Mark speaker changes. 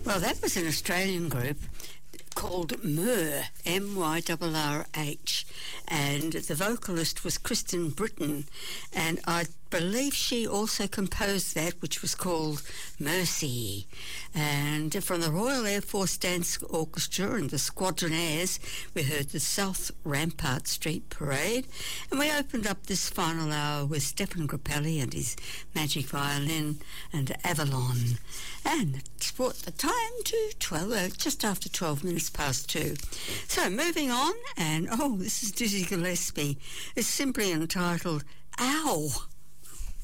Speaker 1: Well, that was an Australian group called Myrrh, M-Y-R-R-H, and the vocalist was Kristen Britton, and I believe she also composed that, which was called Mercy. And from the Royal Air Force Dance Orchestra and the Squadronaires, we heard the South Rampart Street Parade, and we opened up this final hour with Stefan Grappelli and his magic violin and Avalon. And it's brought the time to 12, just after 12 minutes past 2. So moving on, and this is Dizzy Gillespie. It's simply entitled Ow.